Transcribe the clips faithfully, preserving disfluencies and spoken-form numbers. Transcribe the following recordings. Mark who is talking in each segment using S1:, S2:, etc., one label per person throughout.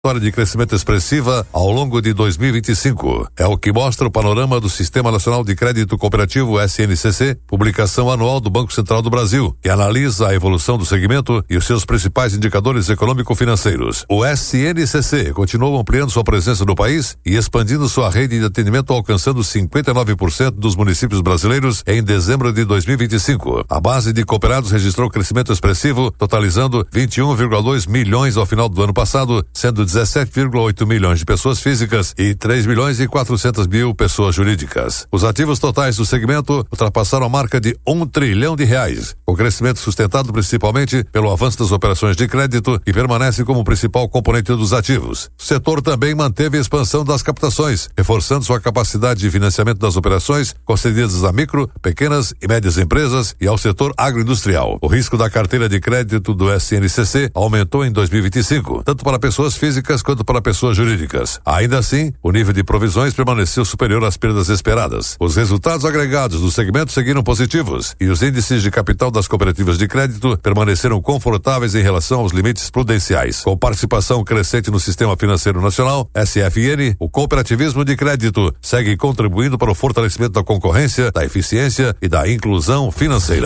S1: de crescimento expressiva ao longo de dois mil e vinte e cinco. É o que mostra o panorama do Sistema Nacional de Crédito Cooperativo S N C C, publicação anual do Banco Central do Brasil, que analisa a evolução do segmento e os seus principais indicadores econômico-financeiros. O S N C C continuou ampliando sua presença no país e expandindo sua rede de atendimento, alcançando cinquenta e nove por cento dos municípios brasileiros em dezembro de dois mil e vinte e cinco. A base de cooperados registrou crescimento expressivo, totalizando vinte e um vírgula dois milhões ao final do ano passado, sendo dezessete vírgula oito milhões de pessoas físicas e três milhões e quatrocentas mil pessoas jurídicas. Os ativos totais do segmento ultrapassaram a marca de um trilhão de reais, com crescimento sustentado principalmente pelo avanço das operações de crédito e permanece como principal componente dos ativos. O setor também manteve a expansão das captações, reforçando sua capacidade de financiamento das operações concedidas a micro, pequenas e médias empresas e ao setor agroindustrial. O risco da carteira de crédito do S N C C aumentou em dois mil e vinte e cinco, tanto para pessoas físicas quanto para pessoas jurídicas. Ainda assim, o nível de provisões permaneceu superior às perdas esperadas. Os resultados agregados do segmento seguiram positivos e os índices de capital das cooperativas de crédito permaneceram confortáveis em relação aos limites prudenciais. Com participação crescente no sistema financeiro nacional, S F N, o cooperativismo de crédito segue contribuindo para o fortalecimento da concorrência, da eficiência e da inclusão financeira.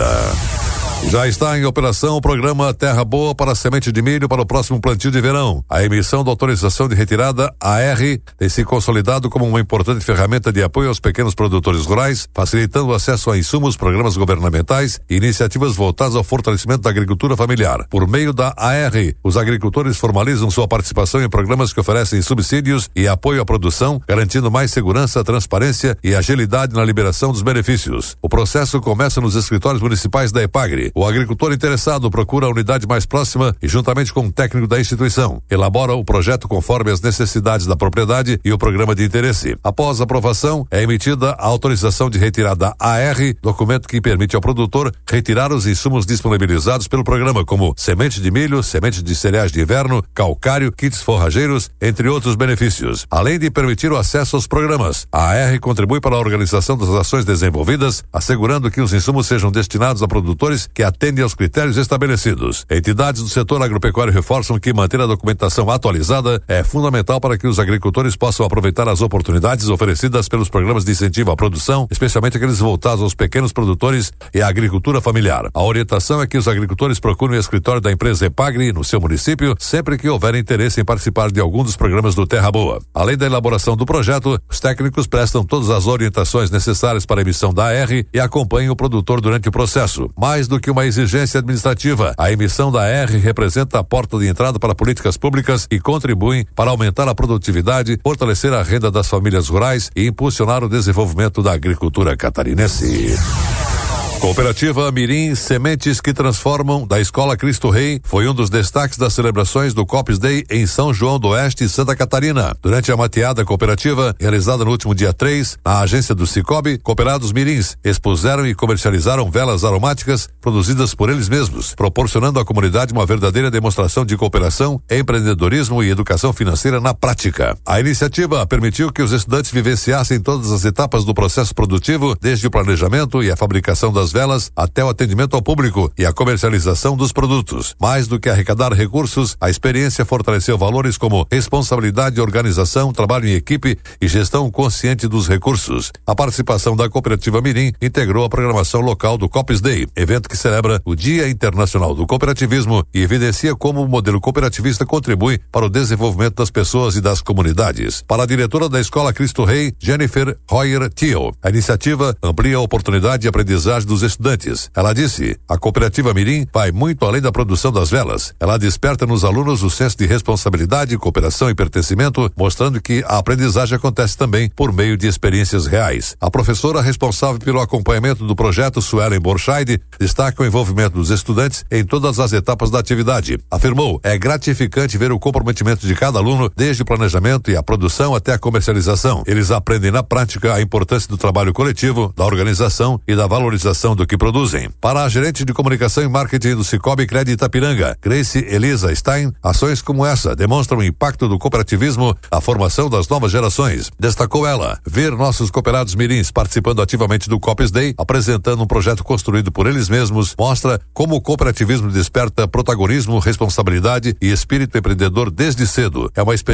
S1: Já está em operação o programa Terra Boa para a semente de milho para o próximo plantio de verão. A emissão da autorização de retirada, A R, tem se consolidado como uma importante ferramenta de apoio aos pequenos produtores rurais, facilitando o acesso a insumos, programas governamentais e iniciativas voltadas ao fortalecimento da agricultura familiar. Por meio da A R, os agricultores formalizam sua participação em programas que oferecem subsídios e apoio à produção, garantindo mais segurança, transparência e agilidade na liberação dos benefícios. O processo começa nos escritórios municipais da EPAGRE. O agricultor interessado procura a unidade mais próxima e, juntamente com o técnico da instituição, elabora o projeto conforme as necessidades da propriedade e o programa de interesse. Após a aprovação, é emitida a autorização de retirada A R, documento que permite ao produtor retirar os insumos disponibilizados pelo programa, como semente de milho, semente de cereais de inverno, calcário, kits forrageiros, entre outros benefícios. Além de permitir o acesso aos programas, a AR contribui para a organização das ações desenvolvidas, assegurando que os insumos sejam destinados a produtores que atendem aos critérios estabelecidos. Entidades do setor agropecuário reforçam que manter a documentação atualizada é fundamental para que os agricultores possam aproveitar as oportunidades oferecidas pelos programas de incentivo à produção, especialmente aqueles voltados aos pequenos produtores e à agricultura familiar. A orientação é que os agricultores procurem o escritório da empresa EPAGRE no seu município sempre que houver interesse em participar de algum dos programas do Terra Boa. Além da elaboração do projeto, os técnicos prestam todas as orientações necessárias para a emissão da A R e acompanham o produtor durante o processo. Mais do que uma exigência administrativa, a emissão da A R representa a porta de entrada para políticas públicas e contribuem para aumentar a produtividade, fortalecer a renda das famílias rurais e impulsionar o desenvolvimento da agricultura catarinense. Cooperativa Mirim Sementes que Transformam, da Escola Cristo Rei, foi um dos destaques das celebrações do Coops Day em São João do Oeste, Santa Catarina. Durante a mateada cooperativa, realizada no último dia três, na agência do Cicobi, cooperados mirins expuseram e comercializaram velas aromáticas produzidas por eles mesmos, proporcionando à comunidade uma verdadeira demonstração de cooperação, empreendedorismo e educação financeira na prática. A iniciativa permitiu que os estudantes vivenciassem todas as etapas do processo produtivo, desde o planejamento e a fabricação das velas até o atendimento ao público e a comercialização dos produtos. Mais do que arrecadar recursos, a experiência fortaleceu valores como responsabilidade, organização, trabalho em equipe e gestão consciente dos recursos. A participação da Cooperativa Mirim integrou a programação local do Coops Day, evento que celebra o Dia Internacional do Cooperativismo e evidencia como o modelo cooperativista contribui para o desenvolvimento das pessoas e das comunidades. Para a diretora da Escola Cristo Rei, Jennifer Royer Thiel, a iniciativa amplia a oportunidade de aprendizagem dos estudantes. Ela disse: a Cooperativa Mirim vai muito além da produção das velas. Ela desperta nos alunos o senso de responsabilidade, cooperação e pertencimento, mostrando que a aprendizagem acontece também por meio de experiências reais. A professora responsável pelo acompanhamento do projeto, Suelen Borscheid, destaca o envolvimento dos estudantes em todas as etapas da atividade. Afirmou: é gratificante ver o comprometimento de cada aluno, desde o planejamento e a produção até a comercialização. Eles aprendem na prática a importância do trabalho coletivo, da organização e da valorização valorização do que produzem. Para a gerente de comunicação e marketing do Cicobi Crédito Itapiranga, Grace Elisa Stein, ações como essa demonstram o impacto do cooperativismo na formação das novas gerações. Destacou ela, ver nossos cooperados mirins participando ativamente do Cooper's Day, apresentando um projeto construído por eles mesmos, mostra como o cooperativismo desperta protagonismo, responsabilidade e espírito empreendedor desde cedo. É uma experiência